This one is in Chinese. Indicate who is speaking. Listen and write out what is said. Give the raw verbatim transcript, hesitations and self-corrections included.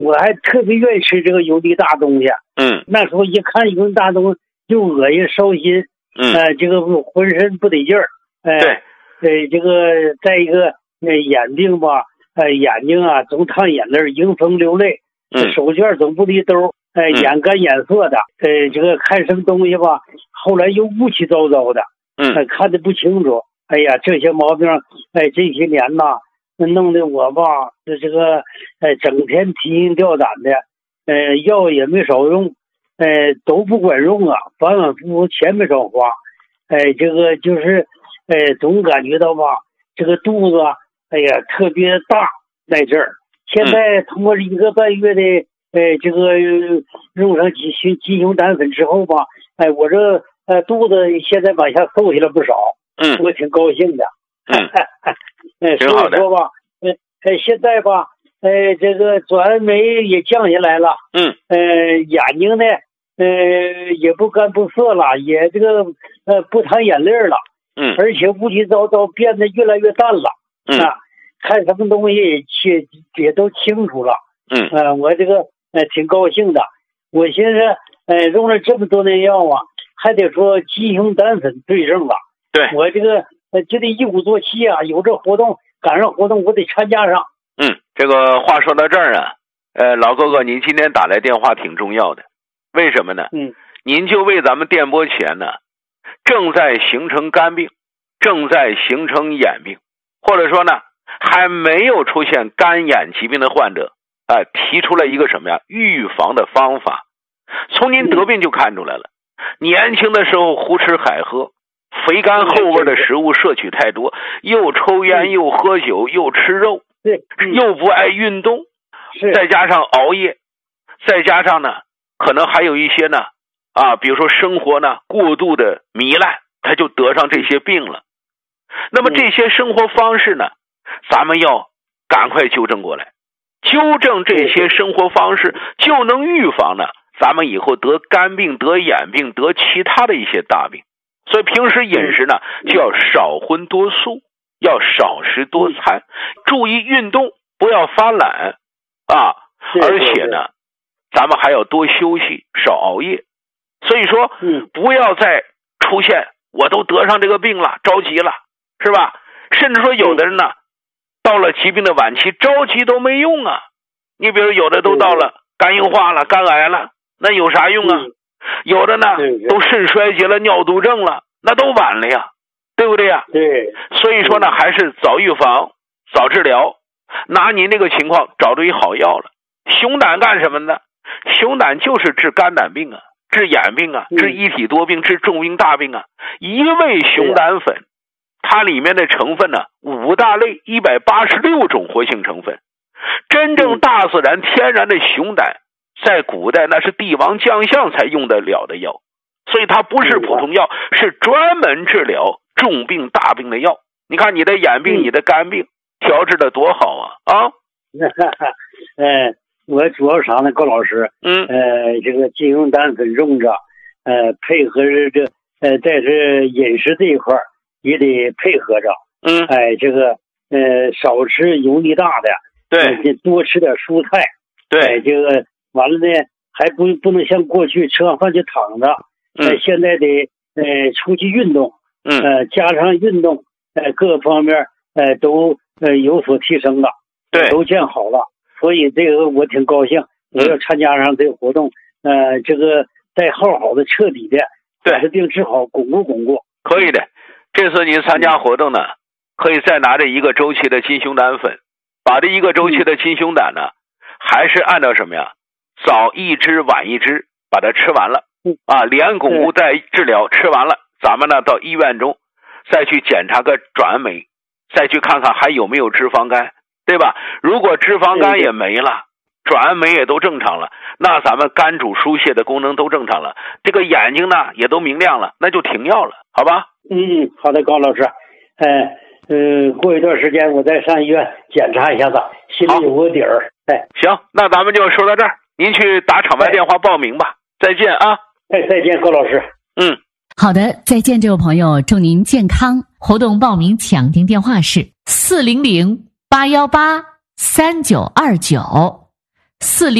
Speaker 1: 我还特别愿意吃这个油腻大东西。
Speaker 2: 嗯，
Speaker 1: 那时候一看油腻大东西就恶心烧心，
Speaker 2: 嗯，
Speaker 1: 呃，这个浑身不得劲儿，呃，
Speaker 2: 对，
Speaker 1: 呃，这个再一个那眼病吧，呃，眼睛啊总淌眼泪，迎风流泪，
Speaker 2: 嗯，
Speaker 1: 手绢总不离兜，呃，
Speaker 2: 嗯
Speaker 1: 眼干眼涩的，呃，这个看什么东西吧，后来又乌七糟糟的，
Speaker 2: 嗯，
Speaker 1: 呃，看得不清楚。哎呀，这些毛病，哎，这些年呐，弄得我吧，这这个，呃，整天提心吊胆的，呃，药也没少用，呃，都不管用啊，反反复复钱没少花，哎，这个就是，呃，总感觉到吧，这个肚子，哎呀，特别大在这儿。现在通过一个半月的，呃，这个用上鸡胸鸡胸胆粉之后吧，哎，我这呃肚子现在往下瘦下来不少。
Speaker 2: 嗯，
Speaker 1: 我挺高兴的。
Speaker 2: 嗯，
Speaker 1: 呃，
Speaker 2: 挺好的。
Speaker 1: 所以说吧，呃，呃，现在吧，呃，这个转酶也降下来了。
Speaker 2: 嗯，
Speaker 1: 呃，眼睛呢，呃，也不干不涩了，也这个呃不淌眼泪了。
Speaker 2: 嗯，
Speaker 1: 而且乌七糟糟变得越来越淡了。
Speaker 2: 嗯，
Speaker 1: 啊，看什么东西也也也都清楚了。
Speaker 2: 嗯，
Speaker 1: 呃，我这个呃挺高兴的。我寻思，呃，用了这么多年药啊，还得说鸡胸胆粉对症了。
Speaker 2: 对，
Speaker 1: 我这个呃就得一鼓作气啊，有这活动赶上活动我得参加上。
Speaker 2: 嗯，这个话说到这儿啊，呃，老哥哥，您今天打来电话挺重要的，为什么呢？
Speaker 1: 嗯，
Speaker 2: 您就为咱们电波前呢，正在形成肝病，正在形成眼病，或者说呢还没有出现肝眼疾病的患者啊、呃，提出了一个什么呀预防的方法。从您得病就看出来了，嗯、年轻的时候胡吃海喝。肥甘厚味的食物摄取太多，又抽烟又喝酒又吃肉，
Speaker 1: 对，
Speaker 2: 又不爱运动，
Speaker 1: 是
Speaker 2: 再加上熬夜，再加上呢，可能还有一些呢，啊，比如说生活呢过度的糜烂，他就得上这些病了。那么这些生活方式呢，咱们要赶快纠正过来，纠正这些生活方式，就能预防呢，咱们以后得肝病、得眼病、得其他的一些大病。所以平时饮食呢，就要少荤多素，要少食多餐，注意运动，不要发懒啊！而且呢，咱们还要多休息，少熬夜。所以说，不要再出现我都得上这个病了，着急了，是吧？甚至说有的人呢，到了疾病的晚期，着急都没用啊。你比如有的都到了肝硬化了、肝癌了，那有啥用啊？有的呢都肾衰竭了、尿毒症了，那都晚了呀，对不对呀？
Speaker 1: 对。
Speaker 2: 所以说呢，还是早预防、早治疗，拿您这个情况找对好药了。熊胆干什么呢？熊胆就是治肝胆病啊，治眼病啊，治一体多病，治重病大病啊。一味熊胆粉，它里面的成分呢，五大类一百八十六种活性成分。真正大自然天然的熊胆，在古代那是帝王将相才用得了的药，所以它不是普通药，是专门治疗重病大病的药。你看你的眼病、你的肝病调治的多好啊！啊，
Speaker 1: 呃，我主要啥呢，高老师？
Speaker 2: 嗯，
Speaker 1: 呃，这个鸡胸胆粉用着，呃，配合着这呃，在这饮食这一块也得配合着。
Speaker 2: 嗯，
Speaker 1: 哎，这个呃，少吃油腻大的，
Speaker 2: 对，
Speaker 1: 呃、多吃点蔬菜。
Speaker 2: 对，
Speaker 1: 哎，这个完了呢，还不不能像过去吃完饭就躺着，
Speaker 2: 嗯，
Speaker 1: 呃，现在得呃出去运动，
Speaker 2: 嗯，
Speaker 1: 呃，加上运动，呃，各方面呃都呃有所提升了，
Speaker 2: 对，
Speaker 1: 都见好了，所以这个我挺高兴，我要参加上这个活动，呃，这个再好好的彻底的把这病治好，巩固巩固。
Speaker 2: 可以的，这次您参加活动呢，可以再拿着一个周期的金胸胆粉，把这一个周期的金胸胆呢。嗯，还是按照什么呀？早一支晚一支，把它吃完了啊，连巩固带治疗，吃完了，咱们呢到医院中再去检查个转酶，再去看看还有没有脂肪肝，对吧？如果脂肪肝也没了，转酶也都正常了，那咱们肝主疏泄的功能都正常了，这个眼睛呢也都明亮了，那就停药了，好吧？
Speaker 1: 嗯，好的，高老师，哎。呃，过一段时间我再上医院检查一下子，心里有个底儿。哎，
Speaker 2: 行，那咱们就说到这儿，您去打场外电话报名吧。再见啊！
Speaker 1: 哎，再见，高老师。
Speaker 2: 嗯，
Speaker 3: 好的，再见，这位朋友，祝您健康。活动报名抢订电话是四零零八幺八三九二九， 四六。